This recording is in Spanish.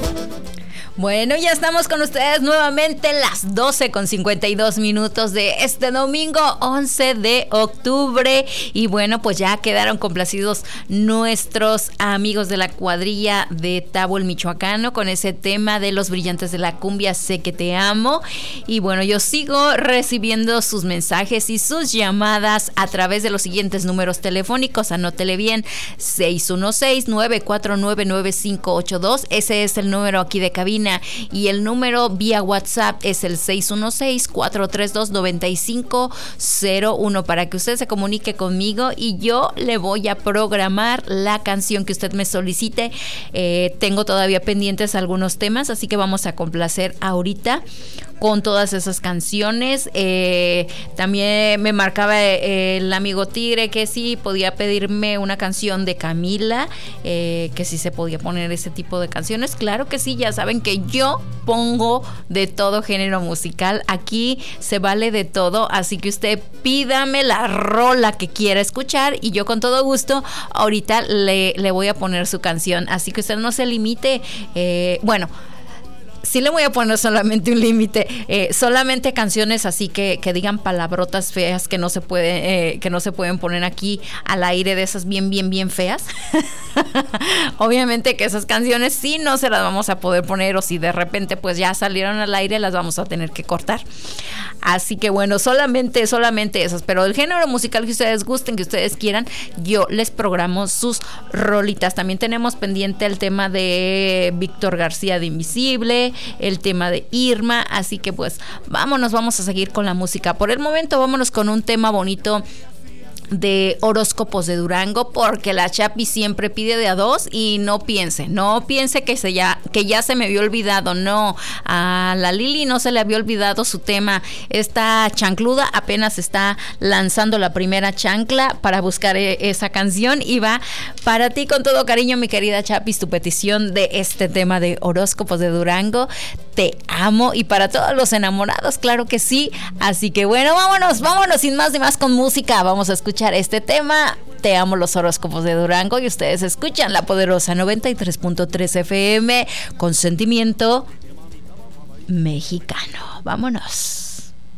Bueno, ya estamos con ustedes nuevamente las 12:52 de este domingo 11 de octubre. Y bueno, pues ya quedaron complacidos nuestros amigos de la cuadrilla de Tabo el Michoacano con ese tema de Los Brillantes de la Cumbia, Sé que te amo. Y bueno, yo sigo recibiendo sus mensajes y sus llamadas a través de los siguientes números telefónicos. Anótele bien: 616-949-9582. Ese es el número aquí de cabina. Y el número vía WhatsApp es el 616-432-9501 para que usted se comunique conmigo y yo le voy a programar la canción que usted me solicite. Tengo todavía pendientes algunos temas, así que vamos a complacer ahorita con todas esas canciones. También me marcaba el amigo Tigre que sí podía pedirme una canción de Camila, que sí se podía poner ese tipo de canciones. Claro que sí, ya saben que yo pongo de todo género musical. Aquí se vale de todo, así que usted pídame la rola que quiera escuchar y yo con todo gusto ahorita le voy a poner su canción. Así que usted no se limite. Bueno, sí le voy a poner solamente un límite, solamente canciones así que digan palabrotas feas que no se pueden poner aquí al aire, de esas bien feas. Obviamente que esas canciones sí no se las vamos a poder poner, o si de repente pues ya salieron al aire las vamos a tener que cortar. Así que bueno, solamente esas, pero el género musical que ustedes gusten, que ustedes quieran, yo les programo sus rolitas. También tenemos pendiente el tema de Víctor García de Invisible, el tema de Irma, así que pues vamos a seguir con la música. Por el momento vámonos con un tema bonito de Horóscopos de Durango, porque la Chapi siempre pide de a dos y no piense que ya se me había olvidado. No, a la Lili no se le había olvidado su tema. Esta chancluda apenas está lanzando la primera chancla para buscar esa canción, y va para ti con todo cariño, mi querida Chapis, tu petición de este tema de Horóscopos de Durango. Te amo, y para todos los enamorados, claro que sí. Así que bueno, vámonos sin más ni más con música. Vamos a escuchar este tema, Te amo, los Horóscopos de Durango, y ustedes escuchan la poderosa 93.3 FM con sentimiento mexicano. Vámonos.